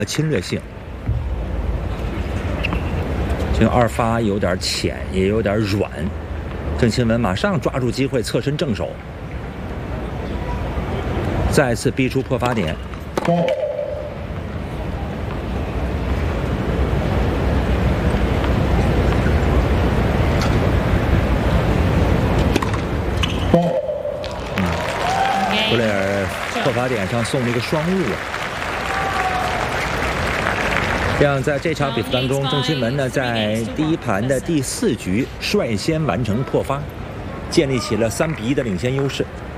侵略性。这个二发有点浅，也有点软。郑钦文马上抓住机会侧身正手，再次逼出破发点。布雷尔破发点上送了一个双误啊。这样，在这场比赛当中，郑钦文呢在第一盘的第4局率先完成破发，建立起了3比1的领先优势。